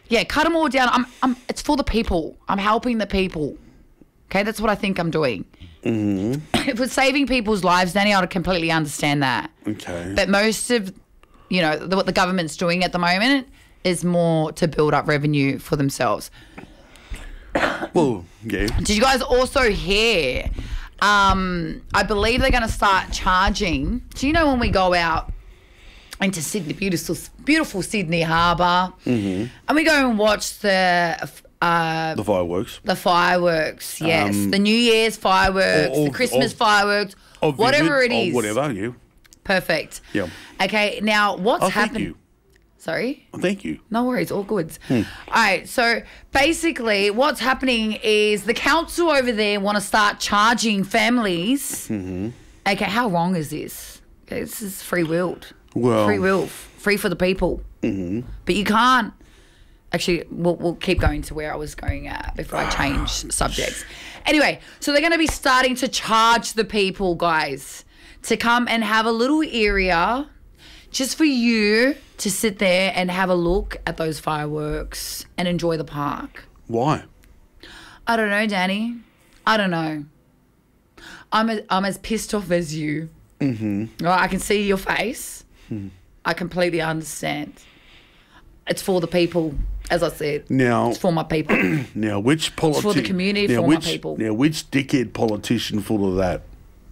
Yeah, cut them all down. It's for the people. I'm helping the people. Okay, that's what I think I'm doing. Mm-hmm. If it's saving people's lives, Danny, I would completely understand that. Okay. But most of, what the government's doing at the moment is more to build up revenue for themselves. Well, yeah. Did you guys also hear? I believe they're going to start charging. So when we go out into Sydney, beautiful Sydney Harbour, and we go and watch the fireworks. The fireworks, yes. The New Year's fireworks, the Christmas fireworks, whatever it is. Whatever, yeah. Perfect. Yeah. Okay, now what's happening? Thank you. Sorry? Thank you. No worries, all good. All right, so basically what's happening is the council over there want to start charging families. Okay, how wrong is this? Okay, this is free-willed. Well, free will, free for the people. But you can't. Actually, we'll keep going to where I was going at before I change subjects. Anyway, so they're going to be starting to charge the people, guys, to come and have a little area just for you to sit there and have a look at those fireworks and enjoy the park. Why? I don't know, Danny. I don't know. I'm as pissed off as you. Right, I can see your face. I completely understand. It's for the people, as I said. Now, it's for my people. Now, which It's for the community, my people. Now, which dickhead politician full of that?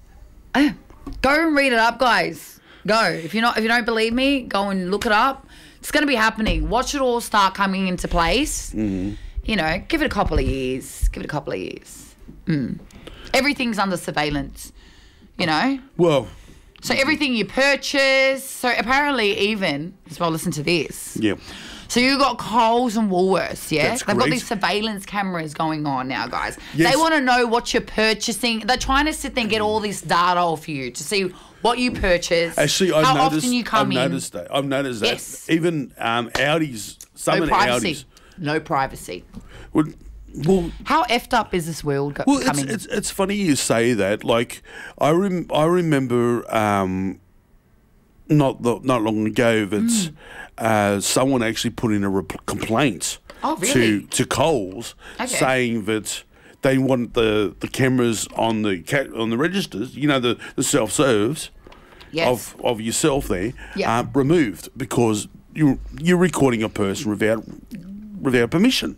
Go and read it up, guys. Go. If you don't believe me, go and look it up. It's going to be happening. Watch it all start coming into place. Give it a couple of years. Everything's under surveillance. Well. So everything you purchase. So apparently even, well, listen to this. Yeah. So you got Coles and Woolworths, yeah? That's They've got great. these surveillance cameras going on now, guys. Yes. They want to know what you're purchasing. They're trying to sit there and get all this data off you to see what you purchase, Actually, how often you come in. I've noticed that. Yes. Even Audi's, some No of privacy. the Audis. No privacy. Well, How effed up is this world well, coming? it's funny you say that. Like, I remember not long ago that someone actually put in a complaint Oh, really? to Coles, Okay. saying that they want the cameras on the registers, the self serves Yes. of yourself there, Yeah. removed because you're recording a person without permission.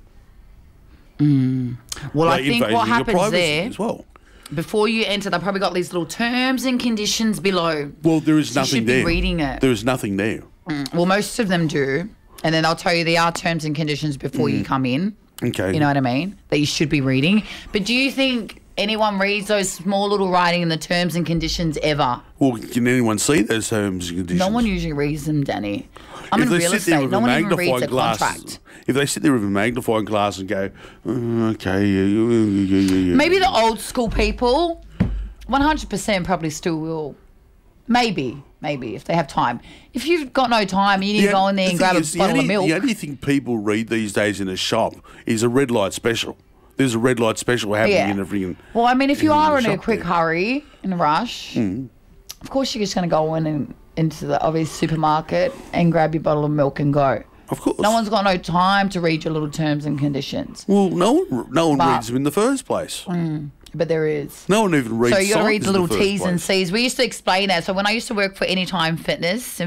Well, I think invading what your happens privacy there, as well. before you enter, they've probably got these little terms and conditions below. Well, there is So you nothing should be there. reading it. There is nothing there. Well, most of them do. And then they'll tell you there are terms and conditions before you come in. Okay. You know what I mean? That you should be reading. But do you think anyone reads those small little writing in the terms and conditions ever? Well, can anyone see those terms and conditions? No one usually reads them, Danny. I'm in If they real sit there estate. with No a one even reads magnifying the glass, contract. if they sit there with a magnifying glass and go, okay, yeah. Maybe the old school people, 100% probably still will. Maybe, if they have time. If you've got no time, you need to go in there and grab a bottle of milk. The only thing people read these days in a shop is a red light special. There's a red light special happening in every. Well, I mean, if you in are the in a shop quick there. hurry, in a rush, of course you're just going to go in and into the obvious supermarket and grab your bottle of milk and go. Of course. No one's got no time to read your little terms and conditions. Well, no one But- reads them in the first place. But there is. No one even reads. So you got to read signs the in little first T's and place. C's. We used to explain that. So when I used to work for Anytime Fitness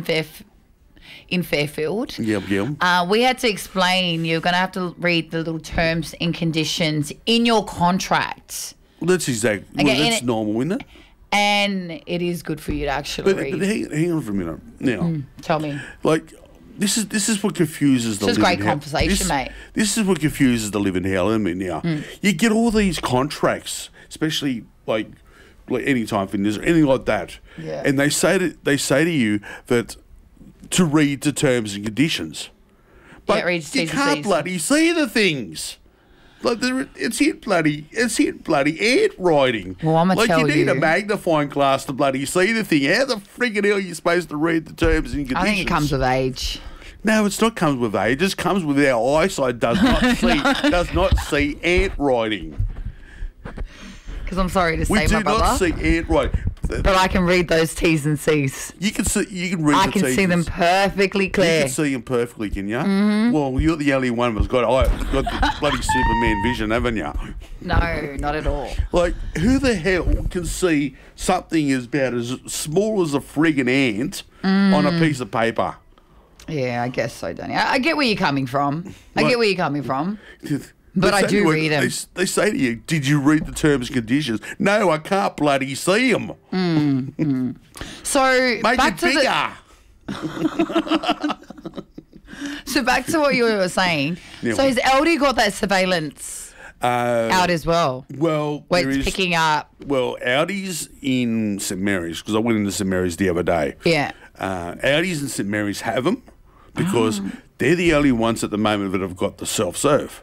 in Fairfield, Yep. we had to explain you're going to have to read the little terms and conditions in your contract. Well, that's exactly. Okay, Well, and that's normal, isn't it? And it is good for you to actually But read. hang on for a minute. Now, Tell me. like, this is what confuses the This is living great conversation, mate. This is what confuses the living hell in me now. You get all these contracts, especially like Anytime Fitness or anything like that, Yeah. and they say to you that to read the terms and conditions, but read you T's and can't C's. bloody see the things. Like it's in bloody handwriting. Well, I'ma like tell you need a you. magnifying glass to bloody see the thing. How the friggin' hell are you supposed to read the terms and conditions? I think it comes with age. No, it's not comes with age. It just comes with our eyesight does not see handwriting. Because I'm sorry to We say, do my brother. not see handwriting. But I can read those T's and C's. You can see. You can read. I the can T's see them and- perfectly You clear. can see them perfectly, can you? Mm-hmm. Well, you're the only one who's got the bloody Superman vision, haven't you? No, not at all. Like, who the hell can see something as about as small as a friggin' ant on a piece of paper? Yeah, I guess so, Danny. I get where you're coming from. I Like- get where you're coming from. But I do read 'em. They say to you, "Did you read the terms and conditions?" No, I can't bloody see them. So Make back it to bigger. so back to what you were saying. Yeah. So has Aldi got that surveillance out as well? Well, Where there it's is- picking up. Well, Audi's in St Mary's because I went into St Mary's the other day. Yeah. Audi's and St Mary's have them because they're the only ones at the moment that have got the self-serve.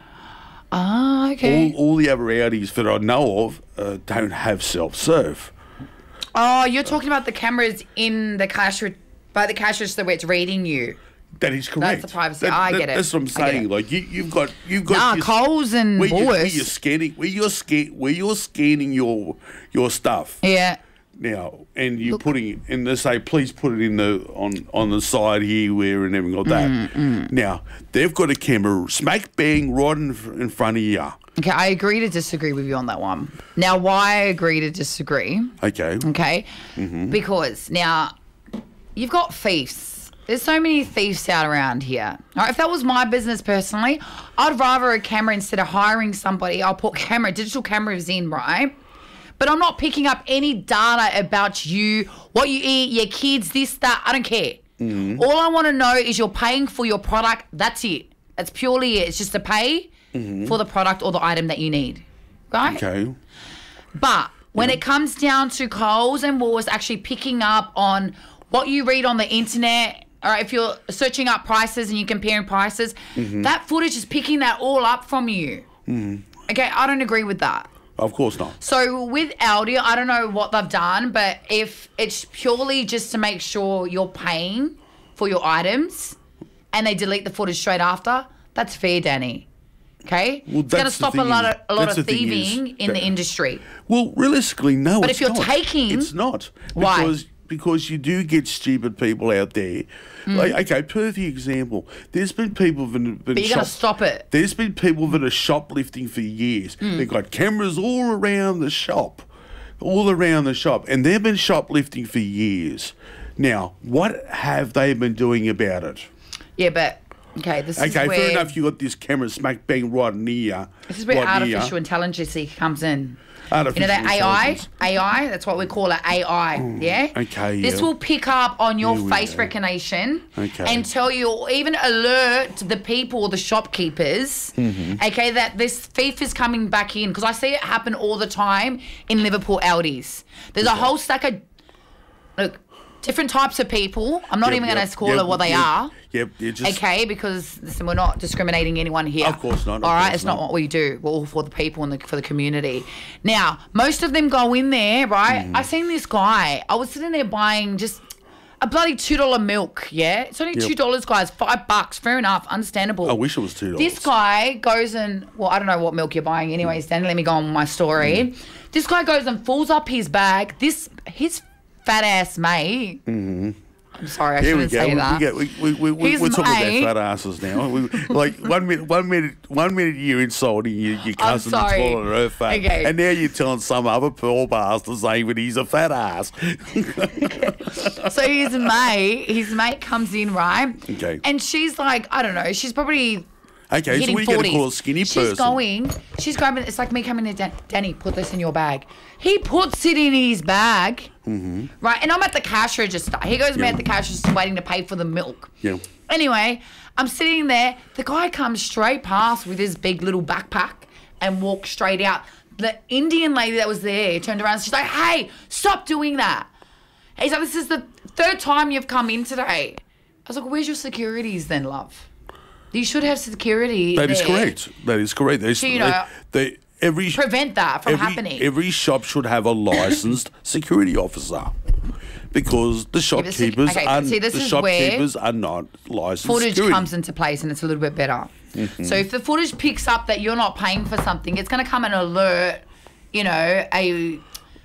Ah, okay. All the other Audis that I know of don't have self-serve. Oh, you're talking about the cameras in the by the cash register where it's reading you. That is correct. That's the privacy. I get it. That's what I'm I get saying. it. Like you've got. Nah, your- Coles and where you're Woolworths. scanning, where you're scanning your stuff. Yeah. Now, and you're putting it, and they say, please put it in the on the side here, where and everything like that. Now, they've got a camera smack bang right in front of you. Okay, I agree to disagree with you on that one. Now, why I agree to disagree? Okay. Okay, because now you've got thieves. There's so many thieves out around here. All right, if that was my business personally, I'd rather a camera instead of hiring somebody. I'll put digital cameras in, right? But I'm not picking up any data about you, what you eat, your kids, this, that. I don't care. All I want to know is you're paying for your product. That's it. That's purely it. It's just to pay for the product or the item that you need. Right? Okay. But when it comes down to Coles and Woolworths actually picking up on what you read on the internet, all right, if you're searching up prices and you're comparing prices, that footage is picking that all up from you. Okay, I don't agree with that. Of course not. So with Aldi, I don't know what they've done, but if it's purely just to make sure you're paying for your items and they delete the footage straight after, that's fair, Danny. Okay? Well, it's going to that's the stop a thing lot is- of that's the thing is thieving in the industry. Well, realistically, no. But it's if you're not. taking- it's not. Why? Because you do get stupid people out there. Like, okay, perfect example. There's been people that have been But you're going to stop it. There's been people that are shoplifting for years. They've got cameras all around the shop. And they've been shoplifting for years. Now, what have they been doing about it? Yeah, but, okay, this is Okay, where... fair enough, you got this camera smack bang right near. This is where right near. artificial intelligence comes in. Artificial You know that intelligence. AI, that's what we call it, AI, yeah? okay, This yeah. will pick up on your Here we face go. recognition Okay. and tell you, or even alert the people, the shopkeepers, okay, that this thief is coming back in. Because I see it happen all the time in Liverpool Aldis. There's a whole stack of, look, different types of people. I'm not Yep, even going yep, to call yep, it what they yep, are. Yep, you just Okay, because listen, we're not discriminating anyone here. Of course not, of All right, course it's not not. what we do. We're all for the people and for the community. Now, most of them go in there, right? Mm-hmm. I seen this guy. I was sitting there buying just a bloody $2 milk. Yeah, it's only Yep. $2, guys. $5. Fair enough. Understandable. I wish it was $2. This guy goes and, well, I don't know what milk you're buying anyways, Danny. Let me go on with my story. Mm. This guy goes and fills up his bag. His fat ass mate. I'm sorry, I Here we shouldn't go. say that. His We're talking mate- about fat asses now. Like one minute you're insulting your cousin and sorry. calling her fat, Okay. and now you're telling some other poor bastard saying that he's a fat ass. So his mate comes in, right? Okay. And she's like, I don't know, she's probably Okay, so hitting what are you going 40s. to call a skinny she's person? She's grabbing, it's like me coming in, Danny, put this in your bag. He puts it in his bag, right? And I'm at the cash register. He goes me Yeah. at the cash register waiting to pay for the milk. Yeah. Anyway, I'm sitting there. The guy comes straight past with his big little backpack and walks straight out. The Indian lady that was there turned around and she's like, hey, stop doing that. He's like, this is the third time you've come in today. I was like, where's your securities then, love? You should have security That is there. correct. That is correct. So, you know, every prevent that from happening. Every shop should have a licensed security officer, because the shopkeepers okay, are see, this the is shopkeepers are not licensed. Footage security. comes into place and it's a little bit better. So if the footage picks up that you're not paying for something, it's going to come and alert, you know,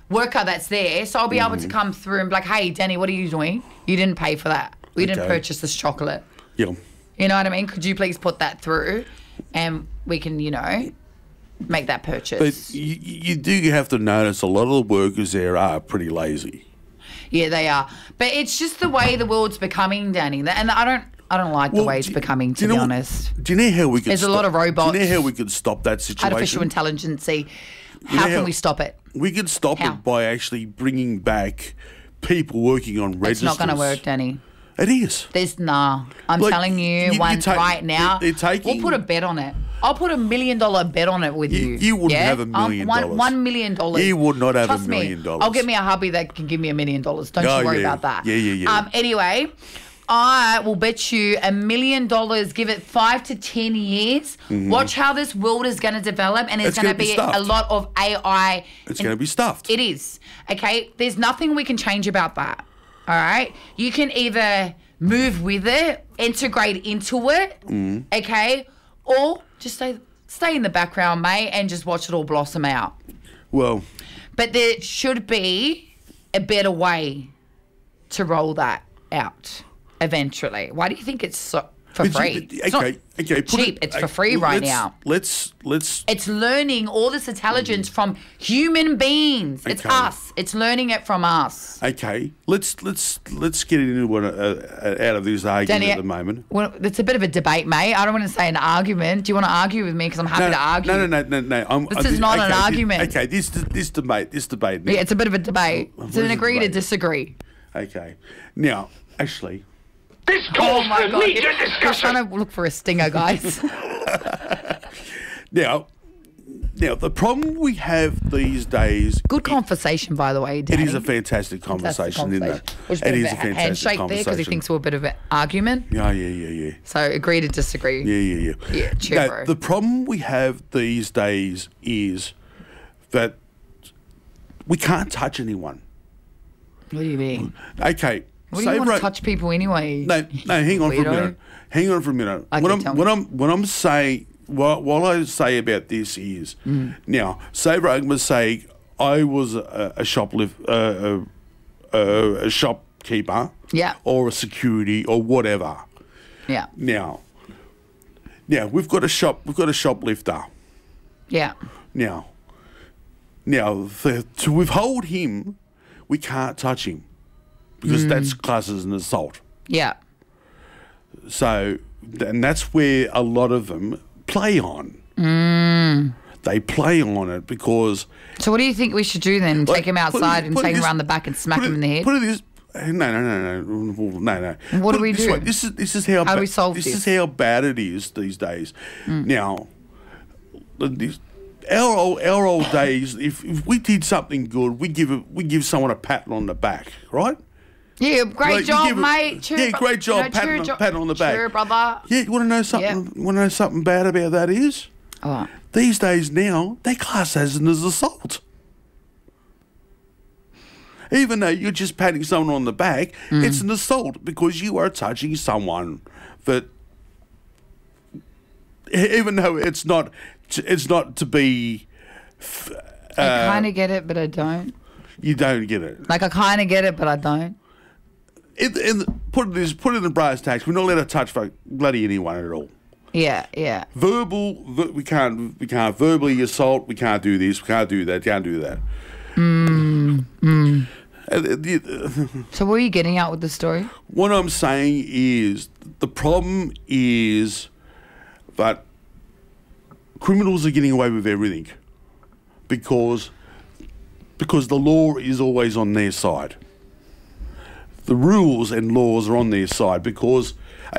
worker that's there. So I'll be able to come through and be like, hey, Danny, what are you doing? You didn't pay for that. We didn't purchase this chocolate. Yeah. You know what I mean? Could you please put that through and we can, make that purchase. But you do have to notice a lot of the workers there are pretty lazy. Yeah, they are. But it's just the way the world's becoming, Danny. And I don't like the way it's becoming, to be honest. Do you know how we could There's a lot of robots. Do you know how we could stop that situation? Artificial intelligence. How can we stop it? We could stop it by actually bringing back people working on registers. It's not going to work, Danny. It is. I'm telling you, right now. We'll put a bet on it. I'll put $1 million bet on it with you. You wouldn't have $1 million. $1 million. You would not have Trust $1 million. Me, I'll get me a hubby that can give me $1 million. Don't you worry about that. Yeah. Anyway, I will bet you $1 million. Give it 5 to 10 years. Watch how this world is going to develop, and it's going to be a lot of AI. It's going to be stuffed. It is. Okay. There's nothing we can change about that. All right. You can either move with it, integrate into it. Okay. Or just stay in the background, mate, and just watch it all blossom out. Well, but there should be a better way to roll that out eventually. Why do you think it's for free? It's not cheap. It's for free right now. Let's. It's learning all this intelligence from human beings. It's us. It's learning it from us. Okay. Let's get into one out of this argument Danny, at the moment. Well, it's a bit of a debate, mate. I don't want to say an argument. Do you want to argue with me? Because I'm happy to argue. No. This is not an argument. Okay. This debate. Now. Yeah, it's a bit of a debate. It's an agree to disagree. Okay. Now, actually. This calls for immediate discussion. We're trying to look for a stinger, guys. Now, the problem we have these days. Good conversation, by the way, Danny. It is a fantastic conversation, isn't it? It is a fantastic handshake conversation. There because he thinks we're a bit of an argument. Yeah. So agree to disagree. Yeah. Yeah, cheer, bro. The problem we have these days is that we can't touch anyone. What do you mean? Okay. What do you want to touch people anyway? No, hang on for a minute. Okay, what I'm saying, what I say about this is, now, say for argument's sake, I was a shopkeeper, or a security or whatever. Yeah. Now we've got a shoplifter. Yeah. Now to withhold him, we can't touch him. Because that's classed as an assault. Yeah. So, and that's where a lot of them play on. They play on it because... So what do you think we should do then? Take him outside and take him around the back and smack him in the head? Put it this... No. What do we do? This is how... How do we solve this? This is how bad it is these days. Now, our old days, if we did something good, we give someone a pat on the back, right? Yeah, great job, mate. Cheer, great job, pat on the back. Cheer, brother. Yeah, you want to know something? You want to know something bad about that is? What? These days now, they class as an assault. Even though you're just patting someone on the back, it's an assault because you are touching someone that, even though it's not to be. I kind of get it, but I don't. You don't get it. Like I kind of get it, but I don't. Put it in brass tacks. We're not allowed to touch bloody anyone at all. Yeah. We can't verbally assault. We can't do this. We can't do that. Can't do that. So what are you getting at with the story? What I'm saying is the problem is that criminals are getting away with everything because the law is always on their side. The rules and laws are on their side because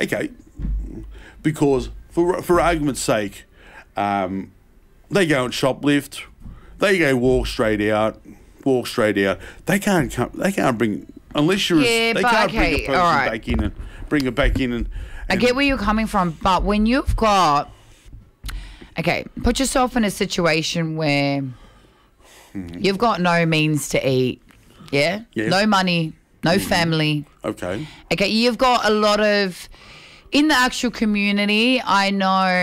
for argument's sake, they go and shoplift, they go walk straight out. They can't bring unless you're bring a person back in and bring it back in and I get where you're coming from, but when you've got put yourself in a situation where you've got no means to eat, yeah? Yes. No money, no family. Okay, you've got a lot of... In the actual community, I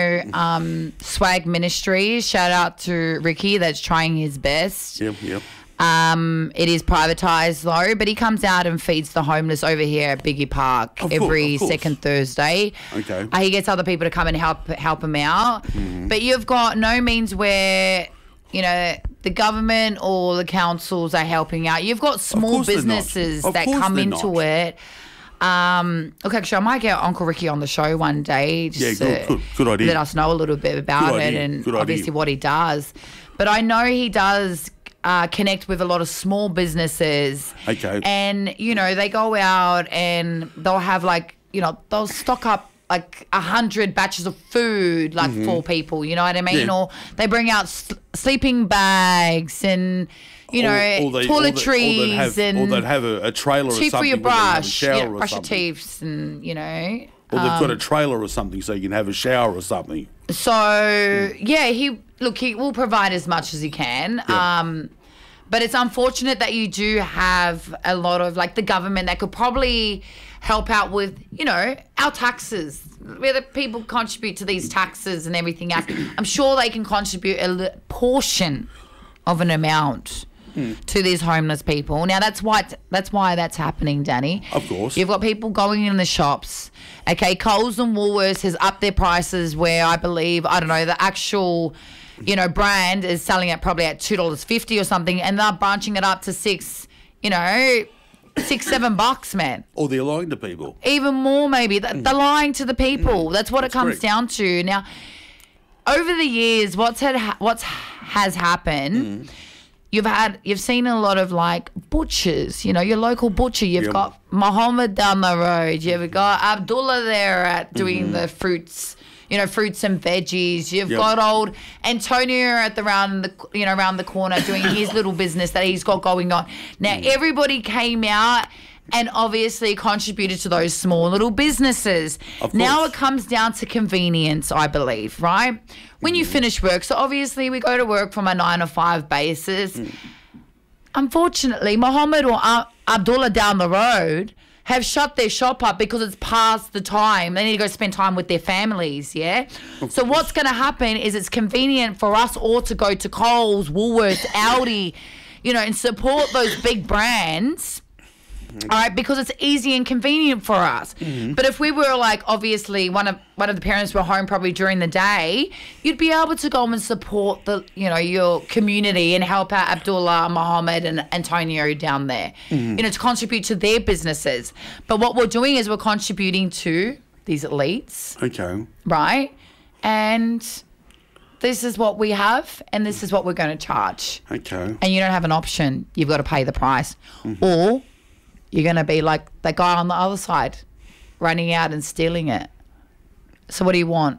know Swag Ministries, shout out to Ricky that's trying his best. Yep. It is privatised though, but he comes out and feeds the homeless over here at Biggie Park every second Thursday. Okay. He gets other people to come and help him out. But you've got no means where, you know, the government or the councils are helping out. You've got small businesses that come into it. Okay, actually, I might get Uncle Ricky on the show one day. Just good idea. Let us know a little bit about it and obviously what he does. But I know he does connect with a lot of small businesses. Okay. And, you know, they go out and they'll have like, you know, they'll stock up like 100 batches of food, like for people, you know what I mean? Yeah. Or they bring out sleeping bags and, you know, toiletries or they'd have a trailer or something. Teeth for your brush, brush your teeth and, you know. Or they've got a trailer or something so you can have a shower or something. So, yeah, he will provide as much as he can. Yeah. But it's unfortunate that you do have a lot of, like, the government that could probably help out with, you know, our taxes, whether people contribute to these taxes and everything else. I'm sure they can contribute a portion of an amount to these homeless people. Now, that's why that's happening, Danny. Of course. You've got people going in the shops. Okay, Coles and Woolworths has upped their prices where I believe, I don't know, the actual, you know, brand is selling it probably at $2.50 or something, and they're branching it up to $6-7, man. Or they're lying to people. Even more, maybe. They're lying to the people. That's what it comes down to. Now, over the years, what's has happened, you've seen a lot of like butchers, you know, your local butcher. You've got Mohammed down the road. You've got Abdullah there at doing the fruits, you know, fruits and veggies. You've got old Antonio around the corner doing his little business that he's got going on. Now, everybody came out and obviously contributed to those small little businesses. Now it comes down to convenience, I believe, right? When you finish work, so obviously we go to work from a 9-to-5 basis. Unfortunately, Mohammed or Abdullah down the road have shut their shop up because it's past the time. They need to go spend time with their families, yeah? So what's going to happen is it's convenient for us all to go to Coles, Woolworths, Aldi, you know, and support those big brands. All right, because it's easy and convenient for us. But if we were like, obviously, one of the parents were home probably during the day, you'd be able to go and support your community and help out Abdullah, Mohammed, and Antonio down there. You know, to contribute to their businesses. But what we're doing is we're contributing to these elites. Okay. Right, and this is what we have, and this is what we're going to charge. Okay. And you don't have an option. You've got to pay the price, or you're going to be like that guy on the other side, running out and stealing it. So what do you want?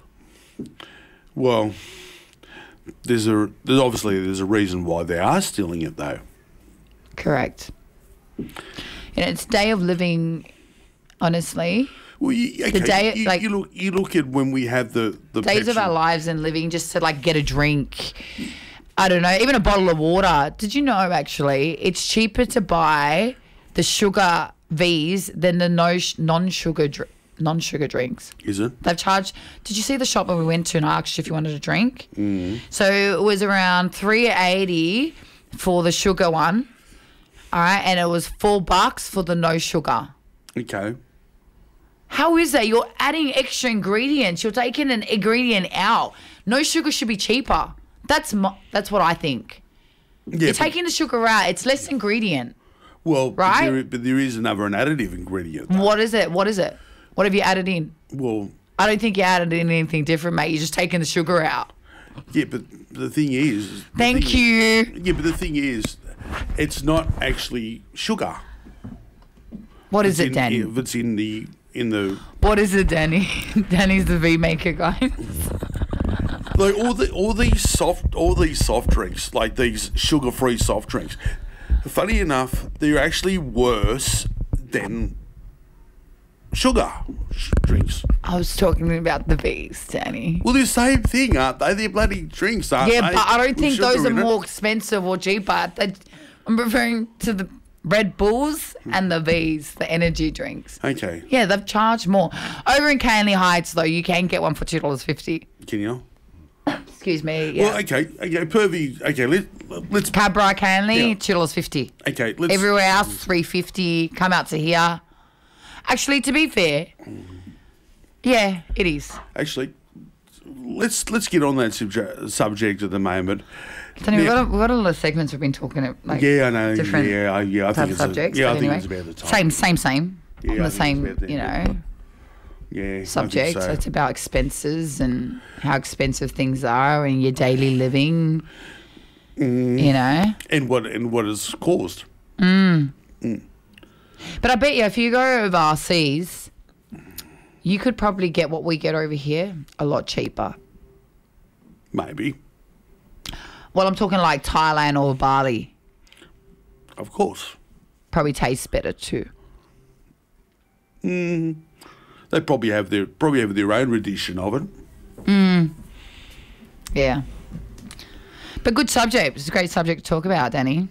Well, there's obviously a reason why they are stealing it, though. Correct. You know, it's day of living, honestly. Well, you look at when we have the days of our lives and living just to like get a drink. I don't know, even a bottle of water. Did you know actually it's cheaper to buy the sugar V's than the non-sugar drinks? Is it? They've charged. Did you see the shop where we went to and I asked you if you wanted a drink? So it was around $3.80 for the sugar one. All right, and it was $4 for the no sugar. Okay. How is that? You're adding extra ingredients. You're taking an ingredient out. No sugar should be cheaper. That's what I think. Yeah, You're taking the sugar out. It's less ingredient. Well, right? but there is an additive ingredient, though. What is it? What have you added in? Well, I don't think you added in anything different, mate. You're just taking the sugar out. Yeah, but the thing is... Thank you. Yeah, but the thing is, it's not actually sugar. What is it, Danny? If it's in the... What is it, Danny? Danny's the V maker, guys. Like all these soft drinks, like these sugar-free soft drinks, funny enough, they're actually worse than sugar drinks. I was talking about the V's, Danny. Well, they're the same thing, aren't they? They're bloody drinks, aren't they? Yeah, but I don't think those are in it. more expensive or cheaper. I'm referring to the Red Bulls and the V's, the energy drinks. Okay. Yeah, they've charged more. Over in Canley Heights, though, you can get one for $2.50. Can you? Excuse me. Yeah. Well, okay, Pervy. Okay, let's. Cabra Canley, Yeah. $2.50. Okay, let's. Everywhere else, $3.50. Come out to here. Actually, to be fair, yeah, it is. Actually, let's get on that subject at the moment. Tony, we've got a lot of segments we've been talking about. Like, Yeah, I know. different Yeah, I type think of it's subjects. I but think anyway, it's about the time. Same. Yeah, On I the think it's same, about that. Yeah, I subject. think so. It's about expenses and how expensive things are in your daily living. You know. and what it's caused. But I bet you if you go overseas, you could probably get what we get over here a lot cheaper. Maybe, Well, I'm talking like Thailand or Bali. of course, Probably tastes better too. they probably have their own rendition of it. Yeah. But good subject. It's a great subject to talk about, Danny.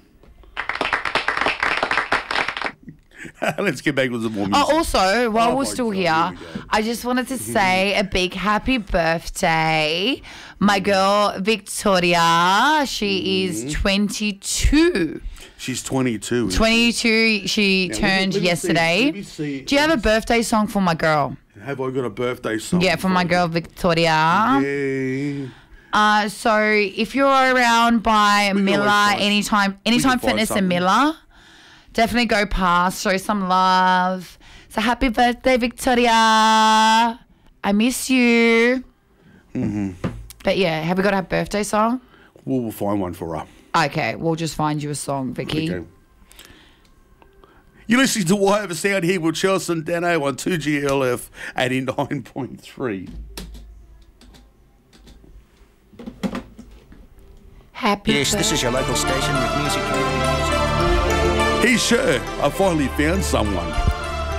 Let's get back with some more music. Oh, also, while Oh we're my still God, here, here we go. I just wanted to say a big happy birthday. My girl, Victoria, she is 22. She's 22. 22, she Now, turned let me yesterday. let me see. Do you have a birthday song for my girl? Have I got a birthday song? Yeah, for my girl, Victoria. Yeah. So if you're around by can Miller, always find- anytime find Fitness something. and Miller, definitely go past, show some love. So happy birthday, Victoria. I miss you. But yeah, have we got a birthday song? We'll find one for her. Okay, we'll just find you a song, Vicky. Okay. You're listening to Why Over Sound here with Chelsea and Dano on 2GLF 89.3. Happy Yes, this is your local station with music, community music. He's sure I finally found someone.